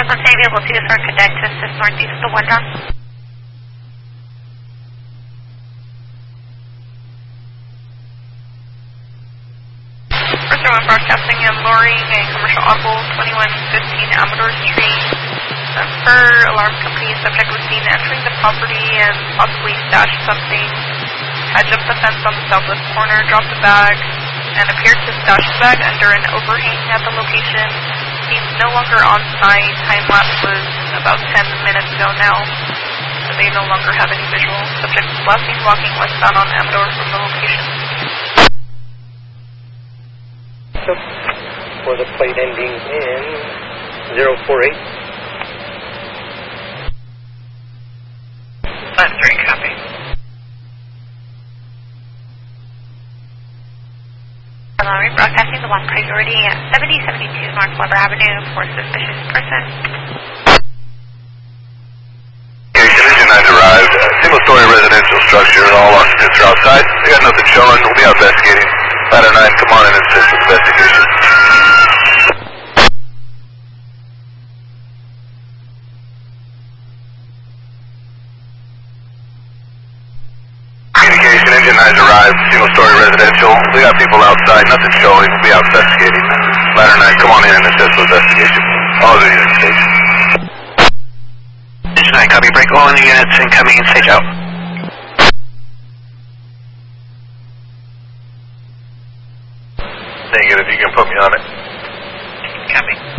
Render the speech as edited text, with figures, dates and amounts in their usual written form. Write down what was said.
Let's say vehicle 2 for Cadet to assist northeast of the 1 John. First one broadcasting and lowering a commercial audible 2115 Amador Street. Per alarm company, subject was seen entering the property and possibly stashed something. Had jumped the fence on the southwest corner, dropped the bag, and appeared to stash the bag under an overhang at the location. He's no longer on site. Time lapse was about 10 minutes ago now. So they no longer have any visual. Subject was last seen walking westbound on Amador from the location. For the plate ending in 048. 5-3, copy. Broadcasting the 1 priority at 7072 North Weber Avenue for suspicious person. Engine 9 arrived. Single-story residential structure. All occupants are outside. We got nothing showing. We'll be out investigating. Ladder 9, come on in and assist with investigation. Communication, engine 9's arrived. Single-story residential. We got people outside. Nothing showing. We'll be out investigating. Ladder 9, come on in and assist with investigation. All of the units, stage. Engine 9, copy. Break all the units incoming and stage out. Negative, you can put me on it. Copy.